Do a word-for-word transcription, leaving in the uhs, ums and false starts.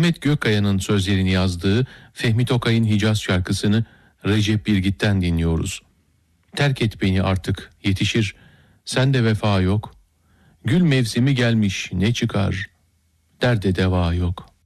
Mehmet Gökkaya'nın sözlerini yazdığı Fehmi Tokay'ın Hicaz şarkısını Recep Bilgit'ten dinliyoruz. Terk et beni artık, yetişir, sende vefa yok. Gül mevsimi gelmiş, ne çıkar, derde deva yok.